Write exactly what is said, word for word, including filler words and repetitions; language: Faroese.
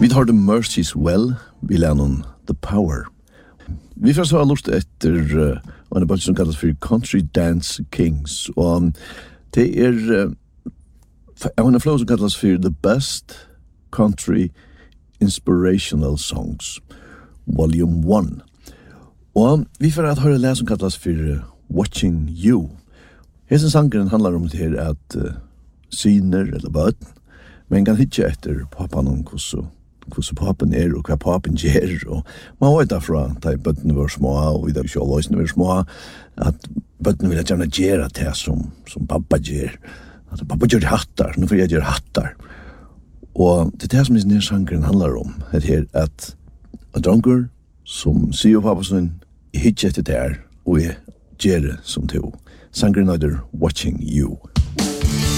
Vi tar The Mercy's Well, vi lærner The Power. Vi får så ha lust etter uh, en bøtt som kalles for Country Dance Kings, og det er uh, en flow som kalles for The Best Country Inspirational Songs, Volume one. Og vi får at høre det som kalles for uh, Watching You. Hesen sangeren handler om det her at uh, syner eller bøtten, men kan hitje etter pappan om hvordan hvordan papen er og hva papen gjør, og man vet derfra da bøttene var små, og i dag ikke alle løsene var små, at bøttene vil gjerne gjøre det som, som pappa gjør. At pappa gjør hattar, nå får jeg gjøre hattar. Og det er det som denne sangeren handler om, det er at en dronker som sier pappa sin, jeg hitje etter det her, og jeg gjør det som to. Sangeren heter Watching You.